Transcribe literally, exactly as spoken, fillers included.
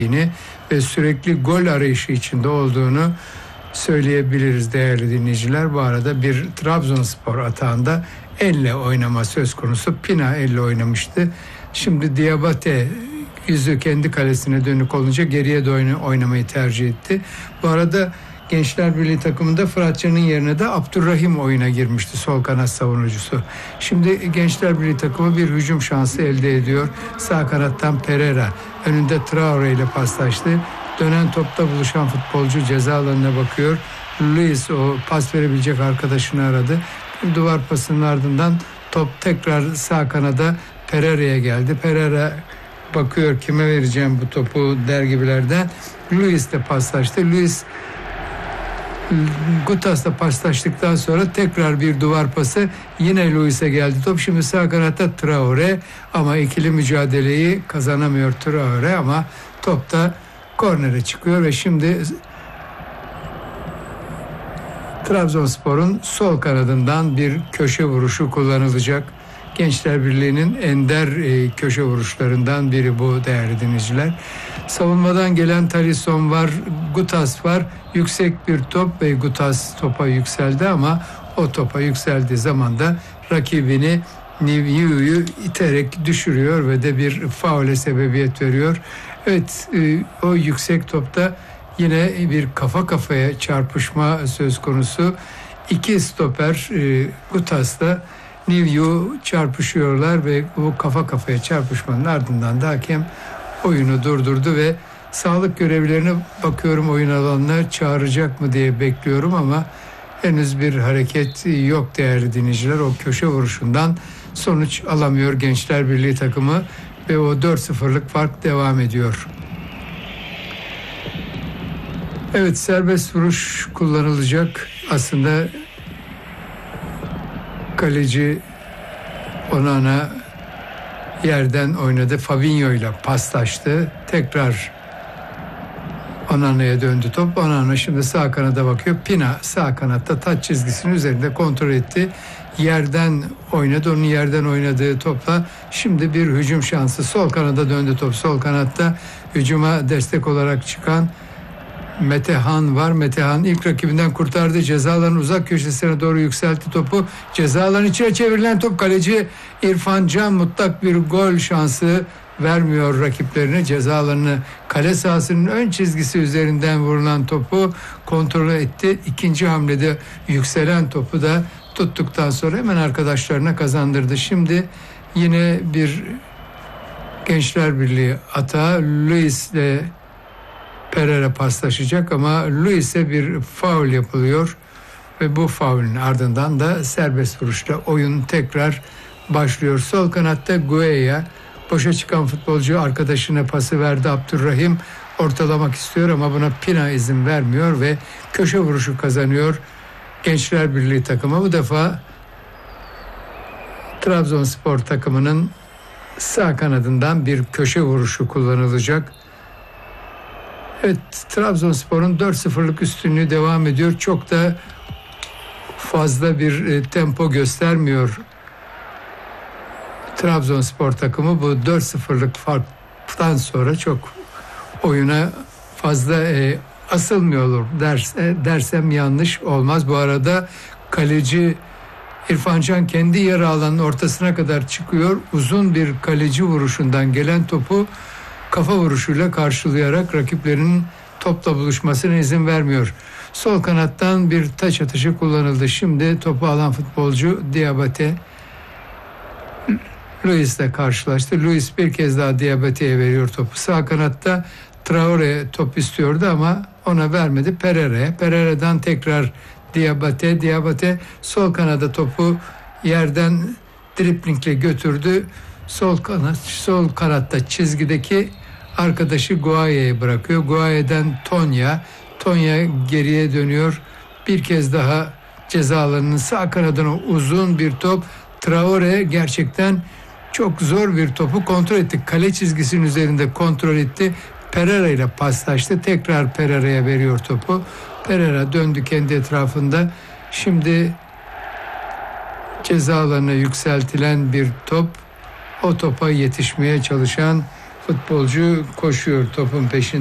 ve sürekli gol arayışı içinde olduğunu söyleyebiliriz değerli dinleyiciler. Bu arada bir Trabzonspor atağında elle oynama söz konusu. Pina elle oynamıştı. Şimdi Diabate yüzü kendi kalesine dönük olunca geriye de oynamayı tercih etti. Bu arada Gençler Birliği takımında Fıratcan'ın yerine de Abdurrahim oyuna girmişti, sol kanat savunucusu. Şimdi Gençler Birliği takımı bir hücum şansı elde ediyor. Sağ kanattan Pereira, önünde Traore ile paslaştı. Dönen topta buluşan futbolcu ceza alanına bakıyor. Luis o pas verebilecek arkadaşını aradı. Duvar pasının ardından top tekrar sağ kanada Pereira'ya geldi. Pereira bakıyor kime vereceğim bu topu der gibilerden. Luis de paslaştı. Luis Gutas'la paslaştıktan sonra tekrar bir duvar pası, yine Luis'e geldi top. Şimdi sağ kanatta Traore, ama ikili mücadeleyi kazanamıyor Traore, ama top da kornere çıkıyor ve şimdi Trabzonspor'un sol kanadından bir köşe vuruşu kullanılacak. Gençler Birliği'nin ender e, köşe vuruşlarından biri bu değerli dinleyiciler. Savunmadan gelen Talisson var, Gutas var. Yüksek bir top ve Gutas topa yükseldi, ama o topa yükseldiği zaman da rakibini Nivyu'yu iterek düşürüyor ve de bir faule sebebiyet veriyor. Evet, e, o yüksek topta yine bir kafa kafaya çarpışma söz konusu. İki stoper e, Gutas'la Nivyu çarpışıyorlar ve bu kafa kafaya çarpışmanın ardından da hakem oyunu durdurdu ve sağlık görevlilerine bakıyorum, oyun alanına çağıracak mı diye bekliyorum, ama henüz bir hareket yok değerli dinleyiciler. O köşe vuruşundan sonuç alamıyor Gençler Birliği takımı ve o dört sıfırlık fark devam ediyor. Evet, serbest vuruş kullanılacak. Aslında kaleci Onana yerden oynadı. Fabinho ile paslaştı. Tekrar Onana'ya döndü top. Onana şimdi sağ kanada bakıyor. Pina sağ kanatta taç çizgisinin üzerinde kontrol etti. Yerden oynadı. Onun yerden oynadığı topla şimdi bir hücum şansı. Sol kanada döndü top. Sol kanatta hücuma destek olarak çıkan Metehan var. Metehan ilk rakibinden kurtardı. Ceza alanının uzak köşesine doğru yükseltti topu. Ceza alanının içine çevrilen top, kaleci İrfan Can mutlak bir gol şansı vermiyor rakiplerine. Ceza alanını, kale sahasının ön çizgisi üzerinden vurulan topu kontrol etti. İkinci hamlede yükselen topu da tuttuktan sonra hemen arkadaşlarına kazandırdı. Şimdi yine bir Gençler Birliği atağı, Luis ile Pereira paslaşacak, ama Luis'e bir faul yapılıyor ve bu faulün ardından da serbest vuruşla oyun tekrar başlıyor. Sol kanatta Gueye, boşa çıkan futbolcu arkadaşına pası verdi. Abdurrahim ortalamak istiyor ama buna Pina izin vermiyor ve köşe vuruşu kazanıyor Gençler Birliği takımı. Bu defa Trabzonspor takımının sağ kanadından bir köşe vuruşu kullanılacak. Evet, Trabzonspor'un dört sıfırlık üstünlüğü devam ediyor. Çok da fazla bir e, tempo göstermiyor Trabzonspor takımı. Bu dört sıfırlık farktan sonra çok oyuna fazla e, asılmıyor derse, dersem yanlış olmaz. Bu arada kaleci İrfan Can kendi yarı alanın ortasına kadar çıkıyor. Uzun bir kaleci vuruşundan gelen topu kafa vuruşuyla karşılayarak rakiplerinin topla buluşmasına izin vermiyor. Sol kanattan bir taç atışı kullanıldı. Şimdi topu alan futbolcu Diabate Luis'le karşılaştı. Luis bir kez daha Diabate'ye veriyor topu. Sağ kanatta Traore top istiyordu ama ona vermedi. Pereira'ya. Pereira'dan tekrar Diabate. Diabate sol kanada topu yerden driplingle götürdü. Sol kanat, sol kanatta çizgideki arkadaşı Guaye'ye bırakıyor. Guaye'den Tonya. Tonya geriye dönüyor. Bir kez daha ceza alanının sağ kanadına uzun bir top. Traore gerçekten çok zor bir topu kontrol etti. Kale çizgisinin üzerinde kontrol etti. Pereira ile paslaştı. Tekrar Pereira'ya veriyor topu. Pereira döndü kendi etrafında. Şimdi ceza alanına yükseltilen bir top. O topa yetişmeye çalışan futbolcu koşuyor topun peşinde.